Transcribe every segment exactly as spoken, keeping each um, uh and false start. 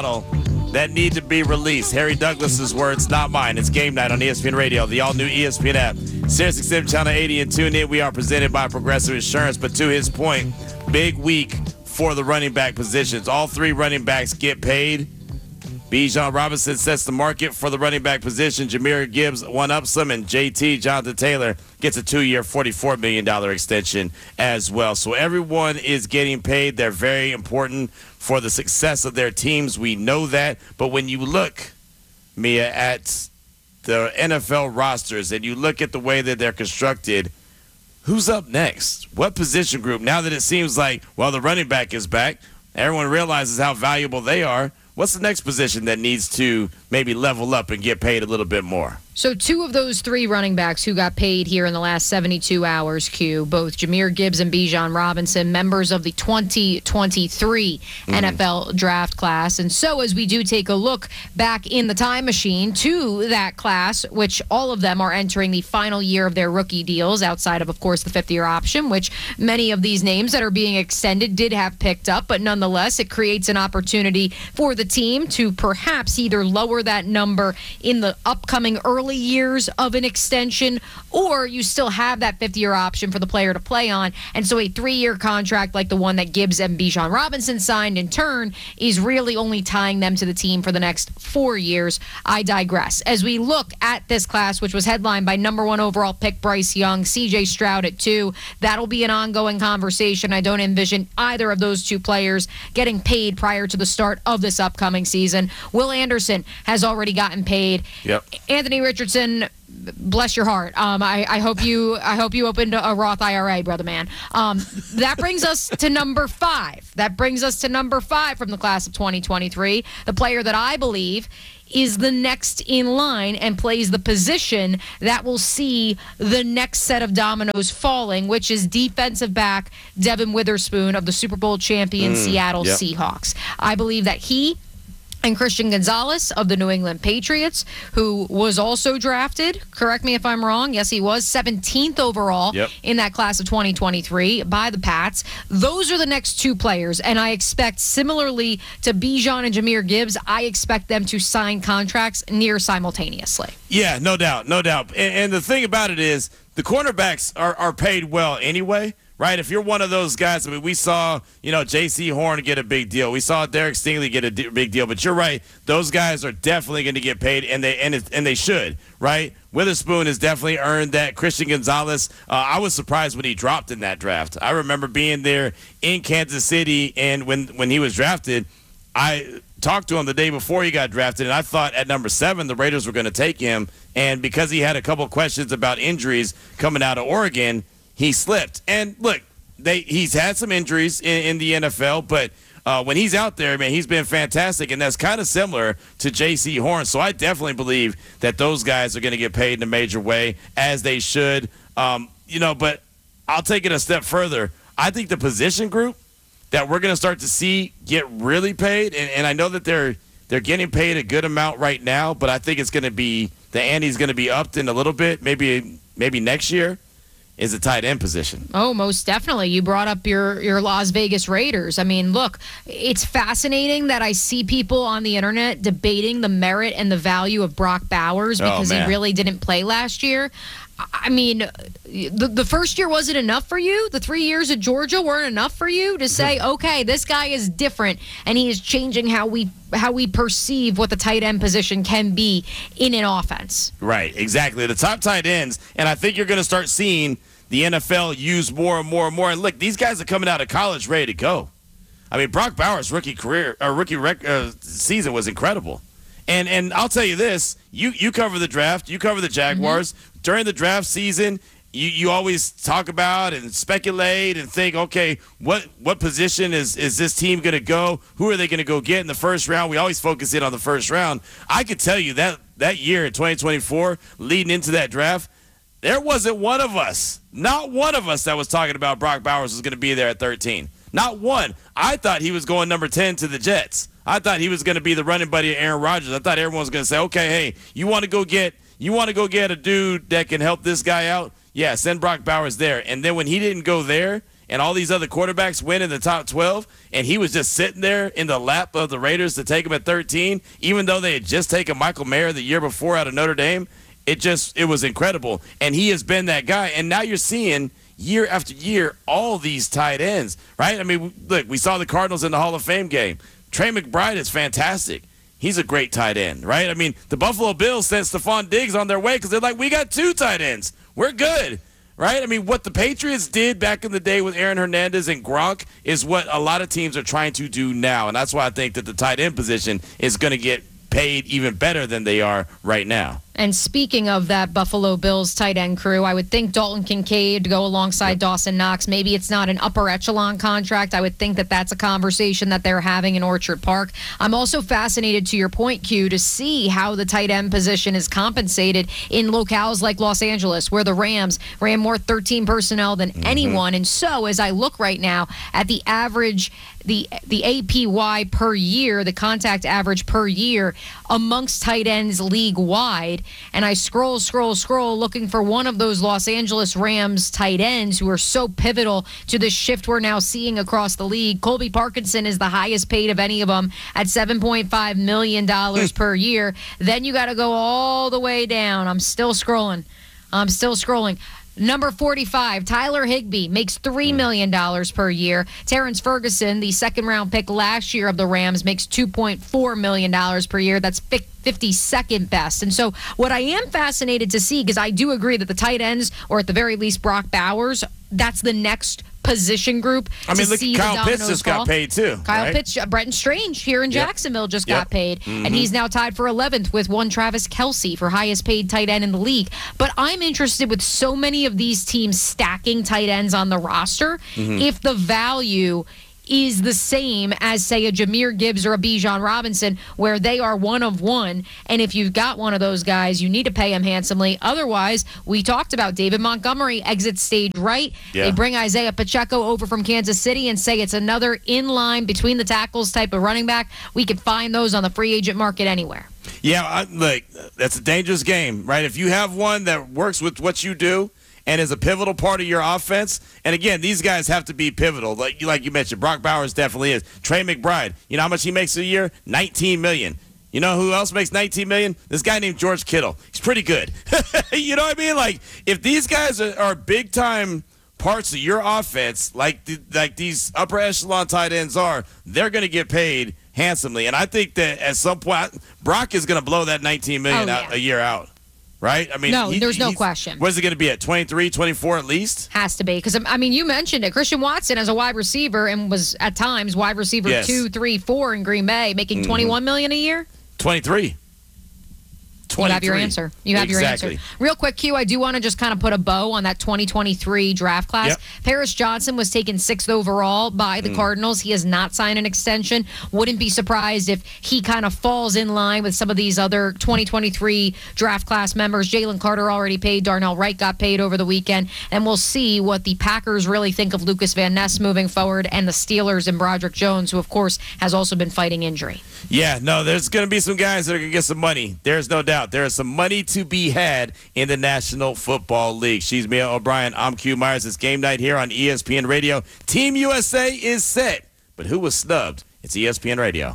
that need to be released. Harry Douglas's words, not mine. It's game night on E S P N Radio, the all-new E S P N app. Sirius X M Channel eighty and tune in. We are presented by Progressive Insurance. But to his point, big week for the running back positions. All three running backs get paid. Bijan Robinson sets the market for the running back position. Jahmyr Gibbs one-ups some, and J T, Jonathan Taylor, gets a two-year, forty-four million dollars extension as well. So everyone is getting paid. They're very important for the success of their teams. We know that. But when you look, Mia, at the N F L rosters and you look at the way that they're constructed, who's up next? What position group? Now that it seems like, well, the running back is back, everyone realizes how valuable they are. What's the next position that needs to maybe level up and get paid a little bit more? So two of those three running backs who got paid here in the last seventy-two hours, Q, both Jahmyr Gibbs and Bijan Robinson, members of the twenty twenty-three mm-hmm. N F L draft class. And so as we do take a look back in the time machine to that class, which all of them are entering the final year of their rookie deals outside of, of course, the fifth-year option, which many of these names that are being extended did have picked up. But nonetheless, it creates an opportunity for the team to perhaps either lower that number in the upcoming early years of an extension, or you still have that fifth-year option for the player to play on. And so a three-year contract like the one that Gibbs and Bijan Robinson signed in turn is really only tying them to the team for the next four years. I digress. As we look at this class, which was headlined by number one overall pick Bryce Young, C J Stroud at two, that'll be an ongoing conversation. I don't envision either of those two players getting paid prior to the start of this upcoming season. Will Anderson has already gotten paid. Yep. Anthony Richardson, bless your heart. Um, I, I hope you I hope you opened a Roth I R A, brother man. Um, that brings us to number five. That brings us to number five from the class of twenty twenty-three. The player that I believe is the next in line and plays the position that will see the next set of dominoes falling, which is defensive back Devin Witherspoon of the Super Bowl champion mm, Seattle yep. Seahawks. I believe that he and Christian Gonzalez of the New England Patriots, who was also drafted, correct me if I'm wrong, yes, he was, seventeenth overall yep. in that class of twenty twenty-three by the Pats. Those are the next two players, and I expect, similarly to Bijan and Jahmyr Gibbs, I expect them to sign contracts near simultaneously. Yeah, no doubt, no doubt. And, and the thing about it is, the cornerbacks are, are paid well anyway. Right, if you're one of those guys, I mean, we saw, you know, J C Horn get a big deal. We saw Derek Stingley get a d- big deal. But you're right; those guys are definitely going to get paid, and they and it, and they should. Right, Witherspoon has definitely earned that. Christian Gonzalez, uh, I was surprised when he dropped in that draft. I remember being there in Kansas City, and when when he was drafted, I talked to him the day before he got drafted, and I thought at number seven the Raiders were going to take him, and because he had a couple questions about injuries coming out of Oregon, he slipped. And look, they he's had some injuries in, in the N F L, but uh, when he's out there, man, he's been fantastic, and that's kind of similar to J C Horn. So I definitely believe that those guys are going to get paid in a major way, as they should. Um, you know, but I'll take it a step further. I think the position group that we're going to start to see get really paid, and, and I know that they're they're getting paid a good amount right now, but I think it's going to be the ante's going to be upped in a little bit, maybe maybe next year. Is a tight end position. Oh, most definitely. You brought up your, your Las Vegas Raiders. I mean, look, it's fascinating that I see people on the internet debating the merit and the value of Brock Bowers because oh, he really didn't play last year. I mean, the, the first year wasn't enough for you? The three years at Georgia weren't enough for you to say, okay, this guy is different, and he is changing how we how we perceive what the tight end position can be in an offense. Right, exactly. The top tight ends, and I think you're going to start seeing the N F L use more and more and more. And look, these guys are coming out of college ready to go. I mean, Brock Bowers' rookie career, or rookie rec, uh, season was incredible. And and I'll tell you this: you you cover the draft, you cover the Jaguars mm-hmm. during the draft season. You you always talk about and speculate and think, okay, what what position is is this team going to go? Who are they going to go get in the first round? We always focus in on the first round. I could tell you that that year in twenty twenty-four, leading into that draft, there wasn't one of us, not one of us that was talking about Brock Bowers was going to be there at thirteen. Not one. I thought he was going number ten to the Jets. I thought he was going to be the running buddy of Aaron Rodgers. I thought everyone was going to say, okay, hey, you want to go get you want to go get a dude that can help this guy out? Yeah, send Brock Bowers there. And then when he didn't go there and all these other quarterbacks win in the top twelve, and he was just sitting there in the lap of the Raiders to take him at thirteen, even though they had just taken Michael Mayer the year before out of Notre Dame. It just, it was incredible. And he has been that guy. And now you're seeing year after year all these tight ends, right? I mean, look, we saw the Cardinals in the Hall of Fame game. Trey McBride is fantastic. He's a great tight end, right? I mean, the Buffalo Bills sent Stephon Diggs on their way because they're like, we got two tight ends. We're good, right? I mean, what the Patriots did back in the day with Aaron Hernandez and Gronk is what a lot of teams are trying to do now. And that's why I think that the tight end position is going to get paid even better than they are right now. And speaking of that Buffalo Bills tight end crew, I would think Dalton Kincaid to go alongside yep. Dawson Knox. Maybe it's not an upper echelon contract. I would think that that's a conversation that they're having in Orchard Park. I'm also fascinated, to your point, Q, to see how the tight end position is compensated in locales like Los Angeles, where the Rams ran more thirteen personnel than mm-hmm. anyone. And so as I look right now at the average, the the A P Y per year, the contact average per year amongst tight ends league-wide, and I scroll, scroll, scroll, looking for one of those Los Angeles Rams tight ends who are so pivotal to the shift we're now seeing across the league. Colby Parkinson is the highest paid of any of them at seven point five million dollars per year. Then you got to go all the way down. I'm still scrolling. I'm still scrolling. Number forty-five, Tyler Higbee, makes three million dollars per year. Terrence Ferguson, the second-round pick last year of the Rams, makes two point four million dollars per year. That's fifty-second best. And so what I am fascinated to see, because I do agree that the tight ends, or at the very least Brock Bowers, that's the next position group. I mean, to look, see Kyle the Pitts just fall. got paid too. Kyle right? Pitts, Bretton Strange here in Yep. Jacksonville just Yep. got paid, Mm-hmm. and he's now tied for eleventh with one Travis Kelce for highest paid tight end in the league. But I'm interested with so many of these teams stacking tight ends on the roster, Mm-hmm. if the value is the same as, say, a Jahmyr Gibbs or a Bijan Robinson, where they are one of one. And if you've got one of those guys, you need to pay him handsomely. Otherwise, we talked about David Montgomery exits stage right. Yeah. They bring Isaiah Pacheco over from Kansas City and say it's another in-line between the tackles type of running back. We could find those on the free agent market anywhere. Yeah, I, look, that's a dangerous game, right? If you have one that works with what you do and is a pivotal part of your offense, and again, these guys have to be pivotal. Like, like you mentioned, Brock Bowers definitely is. Trey McBride, you know how much he makes a year? nineteen million dollars. You know who else makes nineteen million dollars? This guy named George Kittle. He's pretty good. You know what I mean? Like, if these guys are, are big-time parts of your offense, like the, like these upper echelon tight ends are, they're going to get paid handsomely. And I think that at some point, Brock is going to blow that nineteen million dollars Oh, yeah. out, a year out. Right? I mean, No, he, there's no he's- question. What's it going to be at twenty-three, twenty-four at least? Has to be, because I mean, you mentioned it. Christian Watson as a wide receiver and was at times wide receiver Yes. two, three, four in Green Bay, making Mm-hmm. twenty-one million a year. twenty-three. You have your twenty-three. answer. You have exactly. your answer. Real quick, Q, I do want to just kind of put a bow on that twenty twenty-three draft class. Yep. Paris Johnson was taken sixth overall by the Mm. Cardinals. He has not signed an extension. Wouldn't be surprised if he kind of falls in line with some of these other twenty twenty-three draft class members. Jalen Carter already paid. Darnell Wright got paid over the weekend. And we'll see what the Packers really think of Lucas Van Ness moving forward, and the Steelers and Broderick Jones, who, of course, has also been fighting injury. Yeah, no, there's going to be some guys that are going to get some money. There's no doubt. There is some money to be had in the National Football League. She's Mia O'Brien. I'm Q Myers. It's game night here on E S P N Radio. Team U S A is set. But who was snubbed? It's E S P N Radio.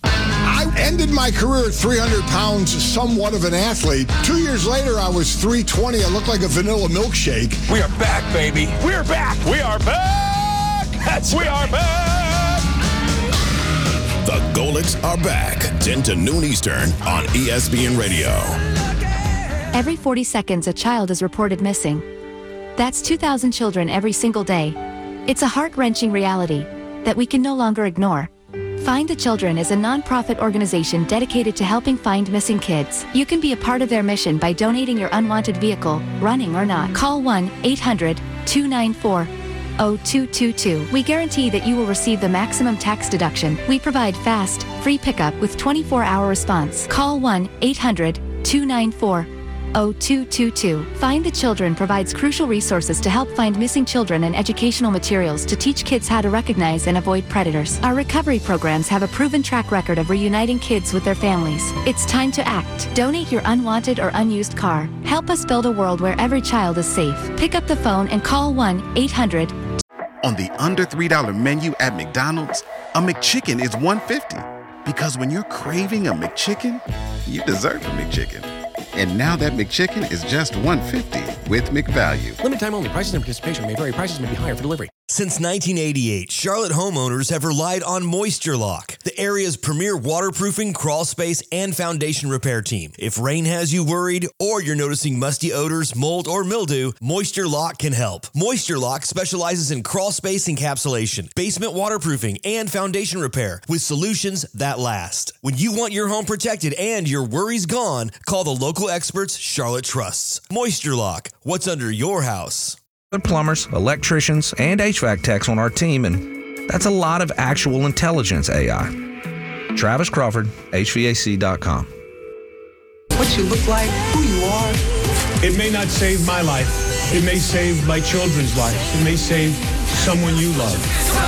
I ended my career at three hundred pounds, somewhat of an athlete. Two years later, I was three twenty. I looked like a vanilla milkshake. We are back, baby. We're back. We are back. That's we are back. The Golics are back. ten to noon Eastern on E S P N Radio. Every forty seconds, a child is reported missing. That's two thousand children every single day. It's a heart-wrenching reality that we can no longer ignore. Find the Children is a non-profit organization dedicated to helping find missing kids. You can be a part of their mission by donating your unwanted vehicle, running or not. Call one eight hundred two nine four oh two two two. We guarantee that you will receive the maximum tax deduction. We provide fast, free pickup with twenty-four hour response. Call one eight hundred two nine four oh two two two. Find the Children provides crucial resources to help find missing children and educational materials to teach kids how to recognize and avoid predators. Our recovery programs have a proven track record of reuniting kids with their families. It's time to act. Donate your unwanted or unused car. Help us build a world where every child is safe. Pick up the phone and call one eight hundred On the under three dollar menu at McDonald's, a McChicken is one dollar fifty. Because when you're craving a McChicken, you deserve a McChicken. And now that McChicken is just one dollar fifty with McValue. Limited time only. Prices and participation may vary. Prices may be higher for delivery. Since nineteen eighty-eight, Charlotte homeowners have relied on Moisture Lock, the area's premier waterproofing, crawl space, and foundation repair team. If rain has you worried or you're noticing musty odors, mold, or mildew, Moisture Lock can help. Moisture Lock specializes in crawl space encapsulation, basement waterproofing, and foundation repair with solutions that last. When you want your home protected and your worries gone, call the local experts Charlotte trusts. Moisture Lock, what's under your house? Plumbers, electricians, and H V A C techs on our team, and that's a lot of actual intelligence A I. Travis Crawford, H V A C dot com. What you look like, who you are. It may not save my life. It may save my children's lives. It may save someone you love.